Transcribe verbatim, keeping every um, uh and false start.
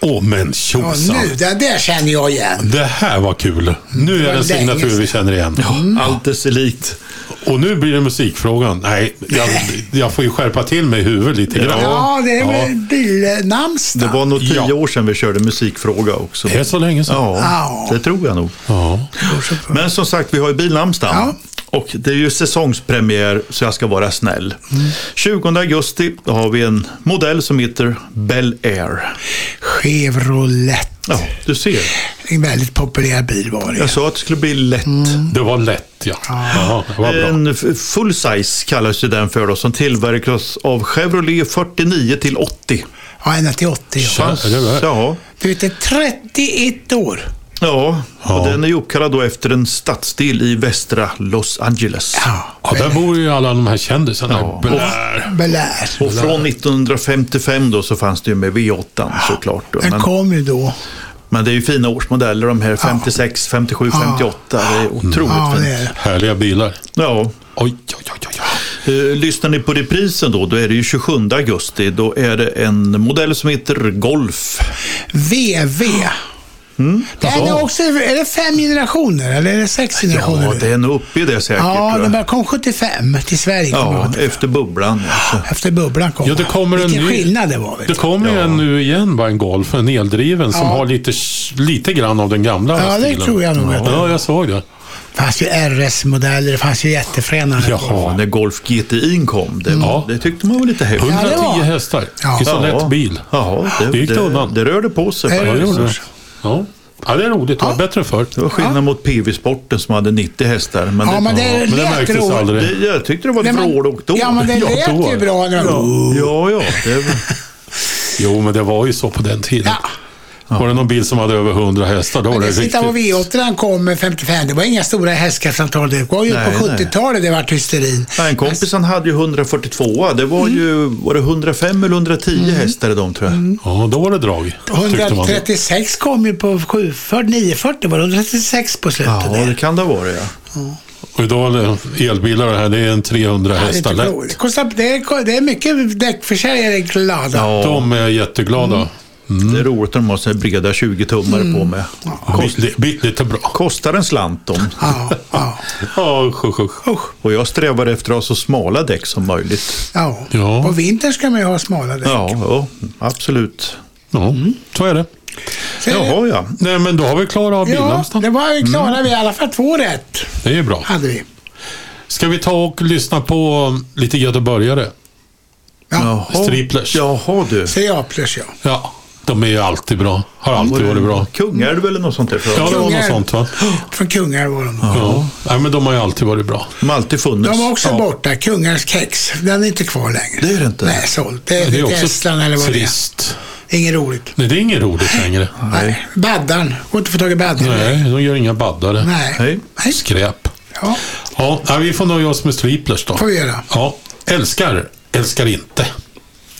Åh, men Ja, tjosan. nu, det där känner jag igen. Det här var kul. Nu är det en signatur vi känner igen. Ja, mm. Allt är sig likt. Och nu blir det musikfrågan. Nej, jag, jag får ju skärpa till mig i huvudet lite grann. Ja, det är Ja. väl bilnamnsdag. Det var nog tio Ja. år sedan vi körde musikfråga också. Det är så länge sedan. Ja, Ja. det tror jag nog. Ja. Men som sagt, vi har ju bilnamnsdagen. Ja. Och det är ju säsongspremiär, så jag ska vara snäll. Mm. tjugonde augusti då har vi en modell som heter Bel Air. Chevrolet. Ja, du ser. En väldigt populär bil var det. Jag sa att det skulle bli lätt. Mm. Det var lätt, ja. Ja, det var bra. En full size kallas ju den för då, som tillverkas av Chevrolet fyrtionio till åttio. Ja, ända till åttio. Ja. Ja, det var- Ja, Du vet, det är trettioett år. ja. Ja. Och den är ju uppkallad då efter en stadsdel i västra Los Angeles. Ja, Ja, där bor ju alla de här kändisarna. Ja. Blär. Belär. Och från nittonhundrafemtiofem då så fanns det ju med V åtta såklart. Då. Den Men, kom ju då. men det är ju fina årsmodeller, de här femtiosex, femtiosju, femtioåtta. Det är otroligt Ja, det fint. är det. Härliga bilar. Ja. Oj, oj, oj, oj. Uh, lyssnar ni på reprisen då, då är det ju tjugosjunde augusti. Då är det en modell som heter Golf. V V. Mm. Det är, Ja. också, är det fem generationer eller är det sex generationer? Ja, det är nog uppe i det säkert. Ja, tror den jag. bara kom sjuttiofem till Sverige. Kom Ja, jag ihåg. efter bubblan. Alltså. Efter bubblan kom. Ja, det kommer en Vilken ny- skillnad det var. Vet Det du. kommer ju Ja. en nu igen, bara en Golf, en eldriven, som Ja. har lite, lite grann av den gamla Ja, det stilen. tror jag nog. Ja, ja, jag såg det. Det fanns ju R S-modeller, det fanns ju jättefräna. Jaha. När Golf G T I kom, det, Ja. det tyckte man var lite häftigt. Ja, det var- hundratio hästar Ja. i så Ja. lätt bil. Jaha, det, Det gick det det, undan. det rörde på sig. Det Ja, det faktiskt. gjorde det. Ja. Ja, det är roligt. Det var bättre förr. Det var skillnad mot P V-sporten som hade nittio hästar. Men Ja, det, men det Ja, men det lät märktes roligt. aldrig. det, jag tyckte det var Nej, ett men- vrål då. Ja, men det Ja, lät då. ju bra. När de... Ja, ja. Det var... Jo, men det var ju så på den tiden. Ja. Var det någon bil som hade över hundra hästar, då var Men det det sitta på riktigt... V åtta den kom med femtiofem. Det var inga stora hästkraftantal. Det var ju Nej, på nej. sjuttiotalet det var hysterin. En kompis han hade ju hundrafyrtiotvå. Det var ju var det hundrafem eller hundratio hästar i dem, tror jag. Ja, då var det drag. tyckte man. hundratrettiosex kom ju på nio fyrtio. Var det hundratrettiosex på slutet? Ja, där? det kan det vara, ja. Och idag är det elbilar det här, det är en trehundra Ja, det, är hästar inte lätt. bra. det, kostar, det, är, det är mycket däckförsäljare glada. Ja. De är jätteglada. Det är roligt när de har så här breda tjugo-tummare på med. Kost, Bit, bit lite bra. kostar en slant de. Ja, ja, Ja, usch, usch, usch. usch, Och jag strävar efter att ha så smala däck som möjligt. ja. Ja. På vintern ska man ju ha smala däck. Ja, ja absolut. Ja, så är det. Så- Jaha, ja. Nej, men då har vi klarat av Ja, bilnamnsdagen. det var ju klara vi i alla fall två rätt. Det är bra. Hade vi. Ska vi ta och lyssna på lite göteborgare? Ja. Jaha. Striplers. Jaha du. C A plus ja. Ja, de är ju alltid bra. Har alltid varit bra. Kungälv eller något sånt där. För Ja, det var något Kungälv. sånt va? Från Kungälv var de. Ja. Nej, men de har ju alltid varit bra. De har alltid funnits. De var också Ja. borta. Kungälvs kex. Den är inte kvar längre. Det är det inte. Nej, sålt. Det är, Det är till också Estland eller vad trist. det är. Inget roligt. Nej, det är inget roligt längre. Nej. Baddan. Går inte att få tag i baddan. Nej, de gör inga baddare. Nej. Nej. Nej. Skräp. Ja, Ja, nej, vi får nöja oss med striplers då. får vi göra. Ja, älskar, älskar inte.